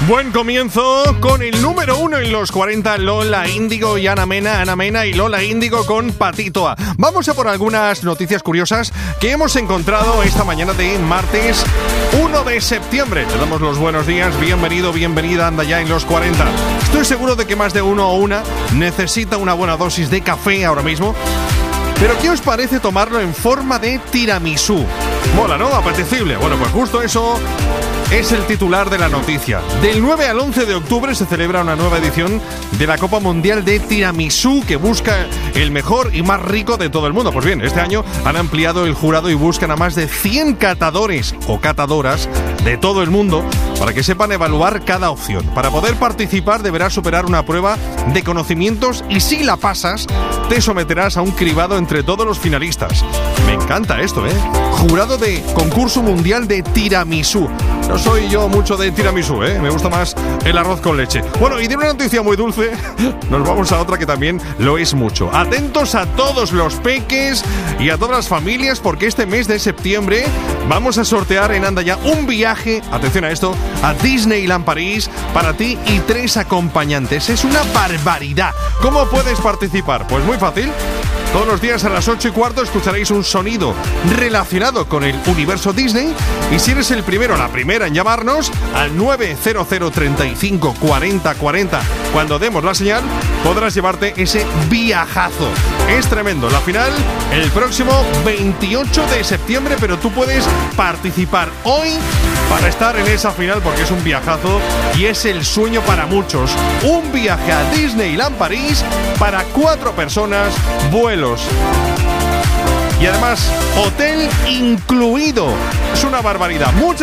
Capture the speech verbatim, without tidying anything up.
Buen comienzo con el número uno en los cuarenta, Lola Índigo y Ana Mena, Ana Mena y Lola Índigo con Patito A. Vamos a por algunas noticias curiosas que hemos encontrado esta mañana de martes uno de septiembre. Te damos los buenos días, bienvenido, bienvenida, anda ya en los cuarenta. Estoy seguro de que más de uno o una necesita una buena dosis de café ahora mismo. Pero ¿qué os parece tomarlo en forma de tiramisú? Mola, ¿no? Apetecible. Bueno, pues justo eso es el titular de la noticia. Del nueve al once de octubre se celebra una nueva edición de la Copa Mundial de Tiramisú que busca el mejor y más rico de todo el mundo. Pues bien, este año han ampliado el jurado y buscan a más de cien catadores o catadoras de todo el mundo para que sepan evaluar cada opción. Para poder participar deberás superar una prueba de conocimientos y si la pasas, te someterás a un cribado entre todos los finalistas. Me encanta esto, ¿eh? Jurado de concurso mundial de tiramisú. No soy yo mucho de tiramisú, ¿eh? Me gusta más el arroz con leche. Bueno, y de una noticia muy dulce, nos vamos a otra que también lo es mucho. Atentos a todos los peques y a todas las familias, porque este mes de septiembre vamos a sortear en Anda Ya un viaje, atención a esto, a Disneyland París para ti y tres acompañantes. Es una barbaridad. ¿Cómo puedes participar? Pues muy fácil. Todos los días a las ocho y cuarto escucharéis un sonido relacionado con el universo Disney y si eres el primero o la primera en llamarnos al nueve cero cero treinta y cinco cuarenta cuarenta cuando demos la señal podrás llevarte ese viajazo. Es tremendo. La final el próximo veintiocho de septiembre, pero tú puedes participar hoy para estar en esa final porque es un viajazo y es el sueño para muchos. Un viaje a Disneyland París para cuatro personas, vuelos y además hotel incluido. Es una barbaridad. Muchas